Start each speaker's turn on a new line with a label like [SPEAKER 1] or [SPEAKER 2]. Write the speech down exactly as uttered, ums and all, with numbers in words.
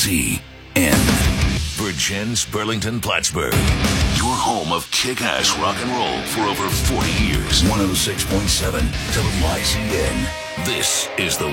[SPEAKER 1] C N. Virgins, Burlington, Plattsburgh. Your home of kick-ass rock and roll for over forty years. one oh six point seven W I C N. This is the